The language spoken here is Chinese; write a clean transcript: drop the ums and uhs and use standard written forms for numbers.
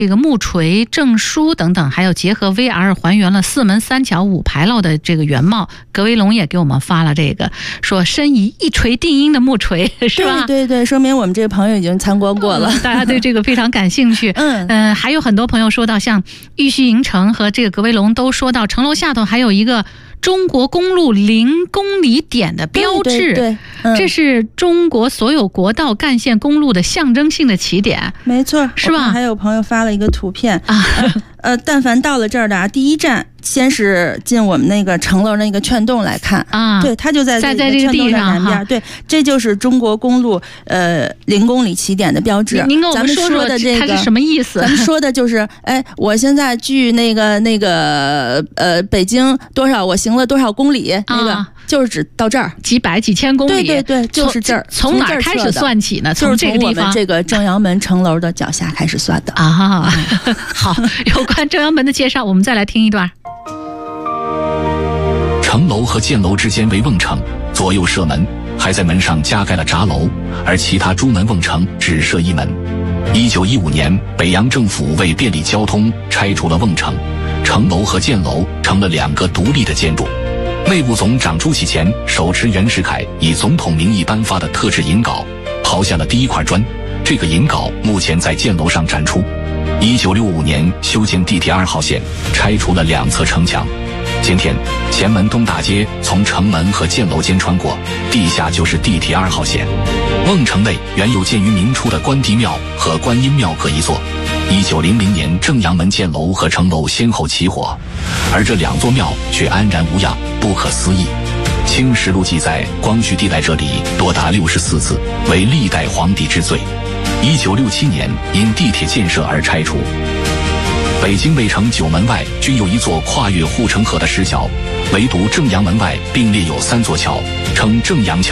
这个木锤、证书等等，还有结合 VR 还原了4门3桥5牌楼的这个原貌。格威龙也给我们发了这个，说申遗一锤定音的木锤，是吧？ 对对对，说明我们这个朋友已经参观过了， 大家对这个非常感兴趣。还有很多朋友说到，像玉溪银城和这个格威龙都说到，城楼下头还有一个中国公路0公里点的标志， 对， 这是中国所有国道干线公路的象征性的起点， 没错， 是吧？ 还有朋友发了一个图片啊，但凡到了这儿的第一站，先是进我们那个城楼那个券洞来看啊， 对，它就在这个地上南边，对，这就是中国公路0公里起点的标志。 您跟我们说说的这个它是什么意思？ 咱们说的就是，我现在距那个北京多少，我行了多少公里，那个就是指到这儿， 几百几千公里， 对对对，就是这儿。 从哪儿开始算起呢？ 就是这个地方， 从我们这个正阳门城楼的脚下开始算的啊。好，有关正阳门的介绍，我们再来听一段。 城楼和箭楼之间为瓮城，左右射门，还在门上加盖了闸楼，而其他朱门瓮城只设一门。1915年，北洋政府为便利交通，拆除了瓮城，城楼和箭楼成了2个独立的建筑。内务总长朱启潜手持袁世凯以总统名义颁发的特制银稿，刨下了第一块砖。这个银稿目前在箭楼上展出。1965年修建地铁2号线，拆除了2侧城墙。今天，前门东大街从城门和箭楼间穿过，地下就是地铁2号线。瓮城内原有建于明初的关帝庙和观音庙各一座。1900年，正阳门箭楼和城楼先后起火，而这2座庙却安然无恙，不可思议。《清实录》记载，光绪帝来这里多达64次，为历代皇帝之最。1967年因地铁建设而拆除。北京卫城9门外均有一座跨越护城河的石桥，唯独正阳门外并列有3座桥，称正阳桥。